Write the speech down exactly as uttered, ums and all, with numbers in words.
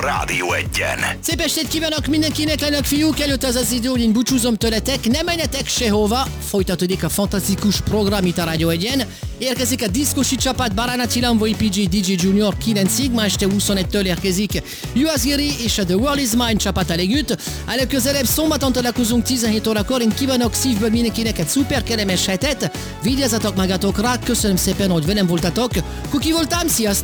Rádió Egyen. Szép estét kívánok mindenkinek, lennek fiúk, előtt az az idő, hogy én búcsúzom tőletek, nem menjetek sehova, folytatódik a fantasztikus program itt a Rádió Egyen. Érkezik a diszkosi csapat, Barán Attila, Envoy pé gé, dé jé Junior kilencig, ma este huszonegytől érkezik Juaziri és a The World Is Mine csapata együtt. A legközelebb szombaton találkozunk tizenhét órakor, én kívánok szívből mindenkinek egy szuper kellemes hetet, vigyázzatok magatokra, köszönöm szépen, hogy velem voltatok, Kuki voltam, sziasztok!